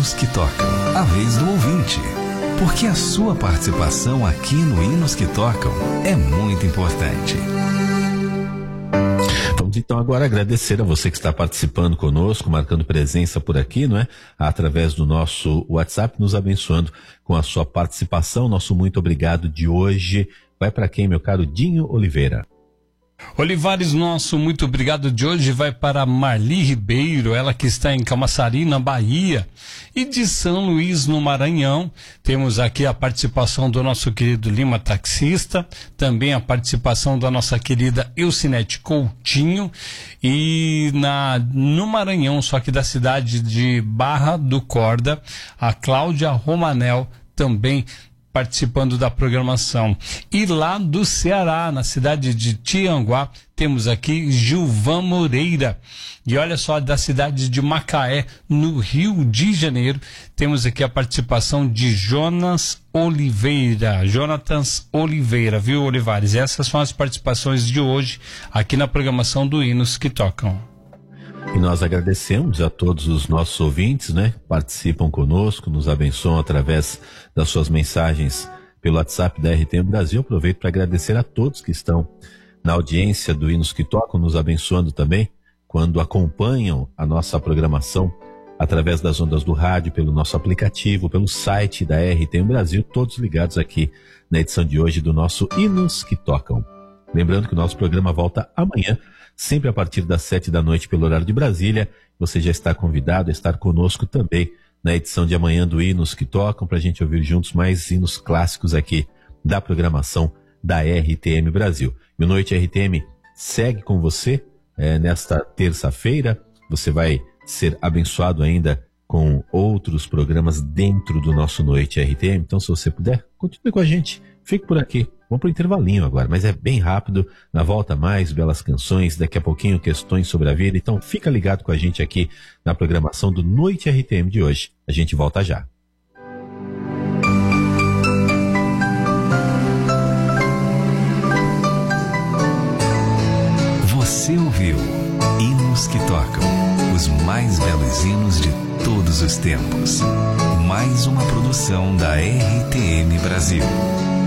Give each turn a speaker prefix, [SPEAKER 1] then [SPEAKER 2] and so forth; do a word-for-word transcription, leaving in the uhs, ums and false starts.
[SPEAKER 1] Hinos que Tocam, a vez do ouvinte. Porque a sua participação aqui no Hinos que Tocam é muito importante.
[SPEAKER 2] Vamos então agora agradecer a você que está participando conosco, marcando presença por aqui, não é? Através do nosso WhatsApp, nos abençoando com a sua participação. Nosso muito obrigado de hoje vai para quem, meu caro Dinho Oliveira?
[SPEAKER 3] Olivares, nosso muito obrigado de hoje vai para Marli Ribeiro, ela que está em Camaçari, na Bahia, e de São Luís, no Maranhão. Temos aqui a participação do nosso querido Lima Taxista, também a participação da nossa querida Eucinete Coutinho, e na, no Maranhão, só que da cidade de Barra do Corda, a Cláudia Romanel também participando da programação. E lá do Ceará, na cidade de Tianguá, temos aqui Gilvan Moreira. E olha só, da cidade de Macaé, no Rio de Janeiro, temos aqui a participação de Jonas Oliveira, Jonatas Oliveira, viu, Olivares? Essas são as participações de hoje aqui na programação do Hinos que Tocam.
[SPEAKER 2] E nós agradecemos a todos os nossos ouvintes, né? Participam conosco, nos abençoam através das suas mensagens pelo WhatsApp da R T M Brasil. Aproveito para agradecer a todos que estão na audiência do Hinos que Tocam, nos abençoando também quando acompanham a nossa programação através das ondas do rádio, pelo nosso aplicativo, pelo site da R T M Brasil, todos ligados aqui na edição de hoje do nosso Hinos que Tocam. Lembrando que o nosso programa volta amanhã, sempre a partir das sete da noite pelo horário de Brasília. Você já está convidado a estar conosco também na edição de amanhã do Hinos que Tocam, para a gente ouvir juntos mais hinos clássicos aqui da programação da R T M Brasil. E o Noite R T M segue com você é, nesta terça-feira. Você vai ser abençoado ainda com outros programas dentro do nosso Noite R T M. Então, se você puder, continue com a gente. Fique por aqui. Vamos para o intervalinho agora, mas é bem rápido. Na volta, mais belas canções, daqui a pouquinho questões sobre a vida. Então fica ligado com a gente aqui na programação do Noite R T M de hoje. A gente volta já.
[SPEAKER 1] Você ouviu Hinos que Tocam, os mais belos hinos de todos os tempos. Mais uma produção da R T M Brasil.